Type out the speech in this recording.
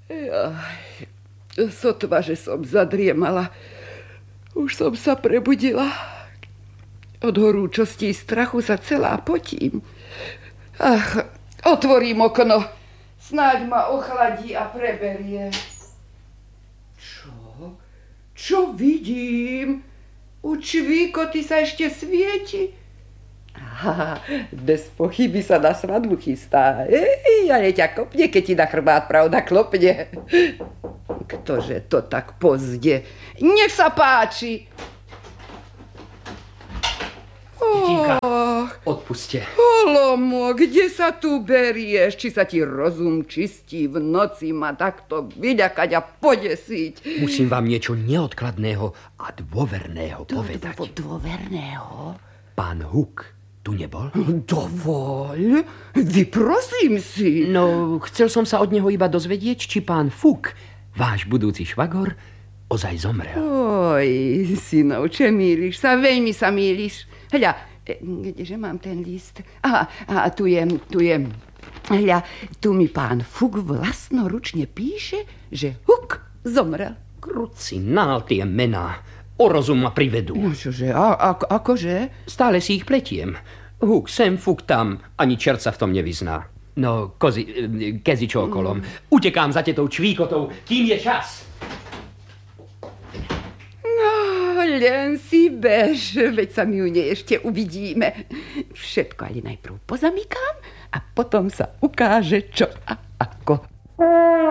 Jaj, sotva, že som zadriemala. Už som sa prebudila. Od horúčosti strachu sa celá potím. Ach, otvorím okno. Snáď ma ochladí a preberie. Čo? Čo vidím? U čvíkoty sa ešte svieti. Aha, bez pochyby sa na svadbu chystá. Ale ťa kopne, keď ti na chrbát pravda klopne. Ktože to tak pozde? Nech sa páči. Titinka, odpuste. Holomo, kde sa tu berieš? Či sa ti rozum čistí v noci ma takto vyľakať a podesiť? Musím vám niečo neodkladného a dôverného povedať. Dôverného? Pán Huk tu nebol? Dovoľ, vyprosím si. No, chcel som sa od neho iba dozvedieť, či pán Fuk, váš budúci švagor, ozaj zomrel. Oj, synovče, mýliš sa, veľmi sa mýliš. Hľa, kdeže mám ten list? Aha, tu je. Hľa, tu mi pán Fuk vlastnoručne píše, že Huk zomrel. Krucinál tie mená. O rozum ma privedú. No čože, akože? Stále si ich pletiem. Huk sem, Fuk tam, ani čert sa v tom nevyzná. No, kezi čo okolom. Utekám za tetou čvíkotou, kým je čas. Len si bež, veď sa mi u nej ešte uvidíme. Všetko ale najprv pozamykám a potom sa ukáže čo a ako.